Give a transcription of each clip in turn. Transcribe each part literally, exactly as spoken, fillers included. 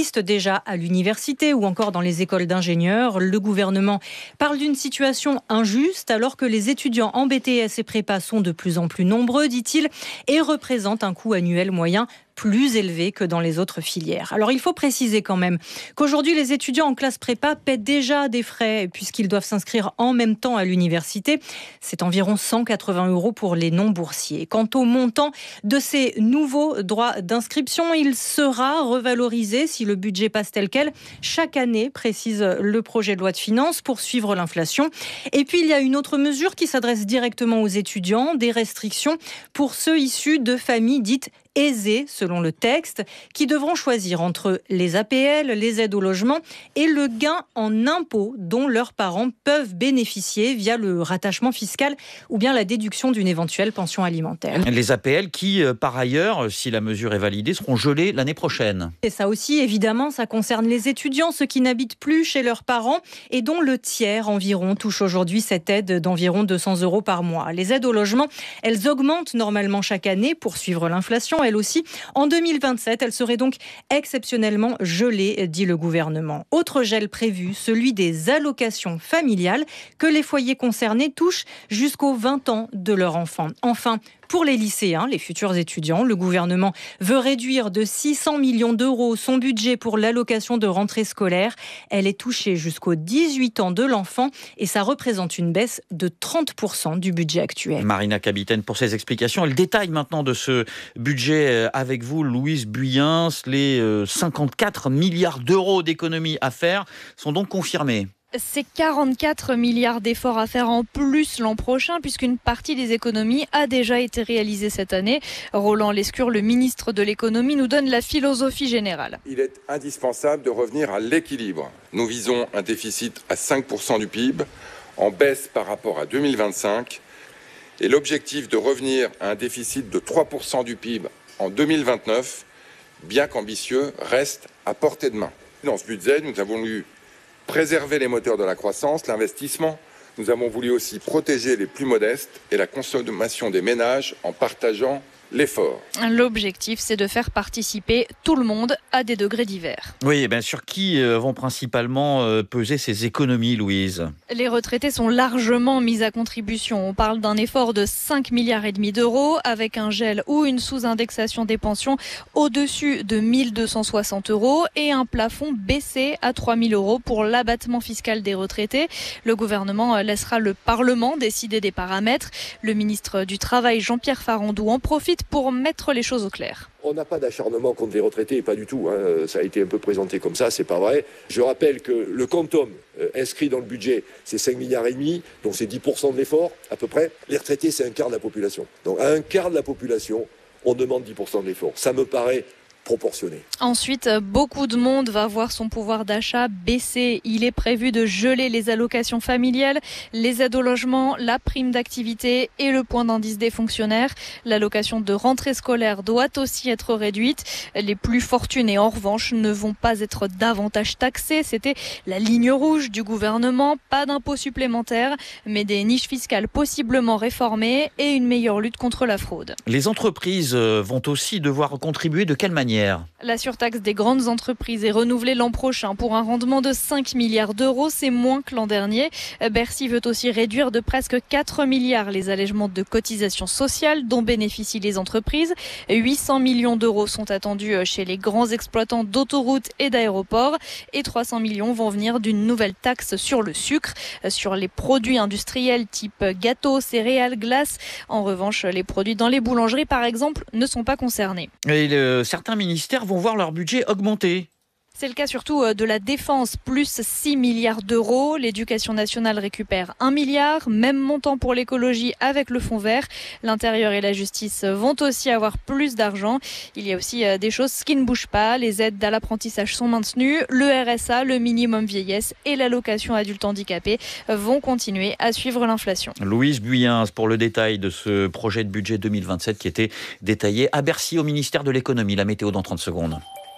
existe déjà à l'université ou encore dans les écoles d'ingénieurs. Le gouvernement parle d'une situation injuste alors que les étudiants en B T S et prépa sont de plus en plus nombreux, dit-il, et représentent un coût annuel moyen plus élevé que dans les autres filières. Alors il faut préciser quand même qu'aujourd'hui les étudiants en classe prépa paient déjà des frais puisqu'ils doivent s'inscrire en même temps à l'université. C'est environ cent quatre-vingts euros pour les non-boursiers. Quant au montant de ces nouveaux droits d'inscription, il sera revalorisé si le budget passe tel quel chaque année, précise le projet de loi de finances pour suivre l'inflation. Et puis il y a une autre mesure qui s'adresse directement aux étudiants, des restrictions pour ceux issus de familles dites aisés, selon le texte, qui devront choisir entre les A P L, les aides au logement et le gain en impôts dont leurs parents peuvent bénéficier via le rattachement fiscal ou bien la déduction d'une éventuelle pension alimentaire. Les A P L qui, par ailleurs, si la mesure est validée, seront gelées l'année prochaine. Et ça aussi, évidemment, ça concerne les étudiants, ceux qui n'habitent plus chez leurs parents et dont le tiers environ touche aujourd'hui cette aide d'environ deux cents euros par mois. Les aides au logement, elles augmentent normalement chaque année pour suivre l'inflation. Elle aussi. En deux mille vingt-sept, elle serait donc exceptionnellement gelée, dit le gouvernement. Autre gel prévu, celui des allocations familiales que les foyers concernés touchent jusqu'aux vingt ans de leur enfant. Enfin, pour les lycéens, les futurs étudiants, le gouvernement veut réduire de six cents millions d'euros son budget pour l'allocation de rentrée scolaire. Elle est touchée jusqu'aux dix-huit ans de l'enfant et ça représente une baisse de trente pour cent du budget actuel. Marina Kapitaine pour ses explications. Le détail maintenant de ce budget avec vous, Louise Buyens. Les cinquante-quatre milliards d'euros d'économies à faire sont donc confirmés. C'est quarante-quatre milliards d'efforts à faire en plus l'an prochain, puisqu'une partie des économies a déjà été réalisée cette année. Roland Lescure, le ministre de l'économie, nous donne la philosophie générale. Il est indispensable de revenir à l'équilibre. Nous visons un déficit à cinq pour cent du P I B, en baisse par rapport à deux mille vingt-cinq, et l'objectif de revenir à un déficit de trois pour cent du P I B en deux mille vingt-neuf, bien qu'ambitieux, reste à portée de main. Dans ce budget, nous avons eu préserver les moteurs de la croissance, l'investissement. Nous avons voulu aussi protéger les plus modestes et la consommation des ménages en partageant l'effort. L'objectif, c'est de faire participer tout le monde à des degrés divers. Oui, bien sûr. Qui vont principalement peser ces économies, Louise ? Les retraités sont largement mis à contribution. On parle d'un effort de cinq milliards et demi d'euros avec un gel ou une sous-indexation des pensions au-dessus de mille deux cent soixante euros et un plafond baissé à trois mille euros pour l'abattement fiscal des retraités. Le gouvernement laissera le Parlement décider des paramètres. Le ministre du Travail, Jean-Pierre Farandou, en profite pour mettre les choses au clair. On n'a pas d'acharnement contre les retraités, pas du tout. Hein. Ça a été un peu présenté comme ça, c'est pas vrai. Je rappelle que le quantum euh, inscrit dans le budget, c'est cinq milliards et demi, donc c'est dix pour cent de l'effort, à peu près. Les retraités, c'est un quart de la population. Donc à un quart de la population, on demande dix pour cent de l'effort. Ça me paraît proportionné. Ensuite, beaucoup de monde va voir son pouvoir d'achat baisser. Il est prévu de geler les allocations familiales, les aides au logement, la prime d'activité et le point d'indice des fonctionnaires. L'allocation de rentrée scolaire doit aussi être réduite. Les plus fortunés, en revanche, ne vont pas être davantage taxés. C'était la ligne rouge du gouvernement. Pas d'impôts supplémentaires, mais des niches fiscales possiblement réformées et une meilleure lutte contre la fraude. Les entreprises vont aussi devoir contribuer. De quelle manière ? La surtaxe des grandes entreprises est renouvelée l'an prochain pour un rendement de cinq milliards d'euros. C'est moins que l'an dernier. Bercy veut aussi réduire de presque quatre milliards les allègements de cotisations sociales dont bénéficient les entreprises. huit cents millions d'euros sont attendus chez les grands exploitants d'autoroutes et d'aéroports et trois cents millions vont venir d'une nouvelle taxe sur le sucre, sur les produits industriels type gâteaux, céréales, glaces. En revanche, les produits dans les boulangeries, par exemple, ne sont pas concernés. Et le, certains ministères vont voir leur budget augmenter. C'est le cas surtout de la défense, plus six milliards d'euros. L'éducation nationale récupère un milliard, même montant pour l'écologie avec le fonds vert. L'intérieur et la justice vont aussi avoir plus d'argent. Il y a aussi des choses qui ne bougent pas. Les aides à l'apprentissage sont maintenues. Le R S A, le minimum vieillesse et l'allocation adulte handicapé vont continuer à suivre l'inflation. Louise Buyens pour le détail de ce projet de budget deux mille vingt-sept qui était détaillé à Bercy au ministère de l'économie. La météo dans trente secondes.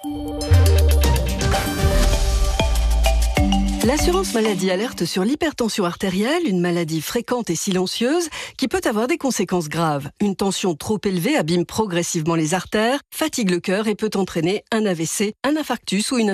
L'assurance maladie alerte sur l'hypertension artérielle, une maladie fréquente et silencieuse qui peut avoir des conséquences graves. Une tension trop élevée abîme progressivement les artères, fatigue le cœur et peut entraîner un A V C, un infarctus ou une